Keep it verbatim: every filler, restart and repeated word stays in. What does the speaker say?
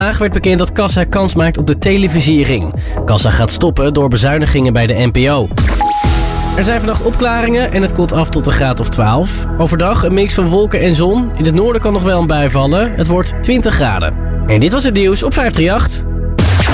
Vandaag werd bekend dat Kassa kans maakt op de televisiering. Kassa gaat stoppen door bezuinigingen bij de N P O. Er zijn vannacht opklaringen en het koelt af tot een graad of twaalf. Overdag een mix van wolken en zon. In het noorden kan nog wel een bui vallen. Het wordt twintig graden. En dit was het nieuws op vijf drie acht.